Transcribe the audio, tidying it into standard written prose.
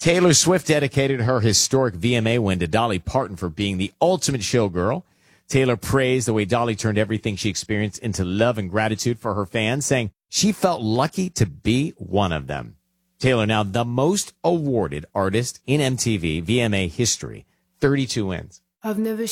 Taylor Swift dedicated her historic VMA win to Dolly Parton for being the ultimate showgirl. Taylor praised the way Dolly turned everything she experienced into love and gratitude for her fans, saying she felt lucky to be one of them. Taylor, now the most awarded artist in MTV VMA history, 32 wins. I've never